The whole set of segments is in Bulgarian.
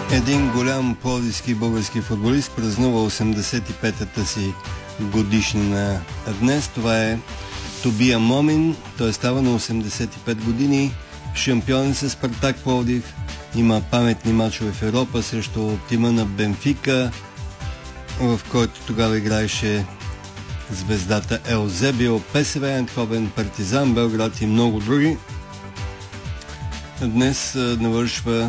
Един голям пловдивски български футболист празнува 85-та си годишнина днес. Това е Тобия Момин. Той става на 85 години. Шампион с Спартак Пловдив. Има паметни мачове в Европа срещу тима на Бенфика, в който тогава играеше звездата Еузебио, ПСВ Айндховен, Партизан Белград и много други. Днес навършва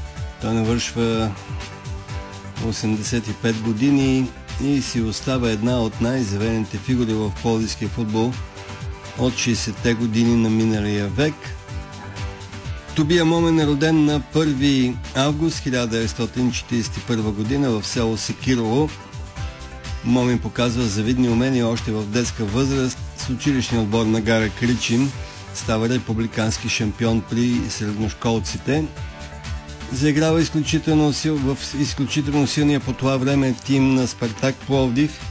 85 години и си остава една от най-изявените фигури в пловдивския футбол от 60-те години на миналия век. Тобия Момен е роден на 1 август 1941 година в село Секирово. Момин показва завидни умения още в детска възраст. С училищния отбор на Гара Кричим става републикански шампион при средношколците. Заиграва в изключително силния по това време тим на Спартак Пловдив,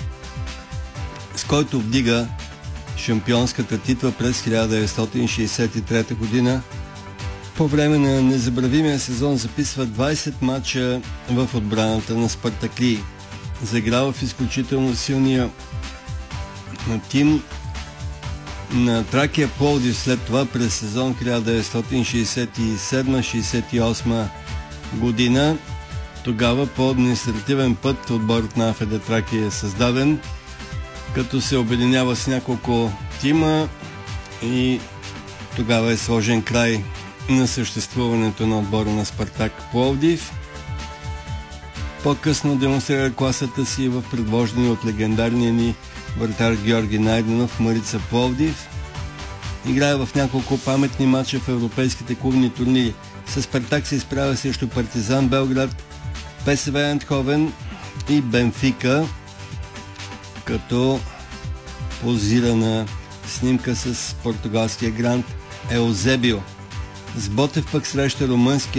с който вдига шампионската титла през 1963 година. По време на незабравимия сезон записва 20 мача в отбраната на Спартаки. Заиграва в изключително силния тим на Тракия Пловдив след това през сезон 1967-68 година. Тогава по административен път отборът на АФД Тракия е създаден, като се обединява с няколко тима и тогава е сложен край на съществуването на отбора на Спартак Пловдив. По-късно демонстрира класата си в предвождане от легендарния ни вратар Георги Найденов, Марица Пловдив. Играе в няколко паметни мача в европейските клубни турнири. С Спартак се изправя срещу Партизан Белград, ПСВ Айндховен и Бенфика, като позира на снимка с португалския грант Еузебио. С Ботев пък среща румънския